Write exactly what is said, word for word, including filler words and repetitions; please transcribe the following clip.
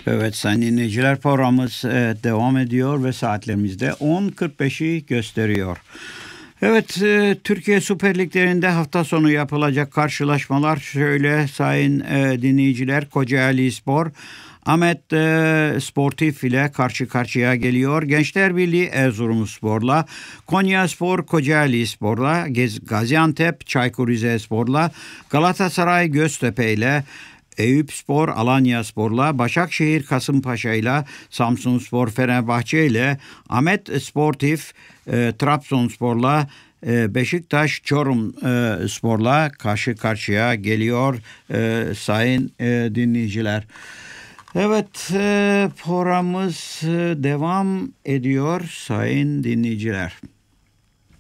Evet sayın dinleyiciler, programımız e, devam ediyor ve saatlerimizde on kırk beşi gösteriyor. Evet, e, Türkiye Süper Liglerinde hafta sonu yapılacak karşılaşmalar şöyle sayın e, dinleyiciler. Kocaelispor Ahmet e, Sportif ile karşı karşıya geliyor. Gençler Birliği Erzurumspor'la, Konyaspor Kocaelispor'la, Gez- Gaziantep Çaykur Rizespor'la, Galatasaray Göztepe ile, Eyüpspor Alanyaspor'la, Başakşehir Kasımpaşa'yla, Samsunspor Fenerbahçe ile, Ahmet Sportif e, Trabzonspor'la, e, Beşiktaş Çorum e, Spor'la karşı karşıya geliyor e, sayın e, dinleyiciler. Evet, e, programımız e, devam ediyor sayın dinleyiciler.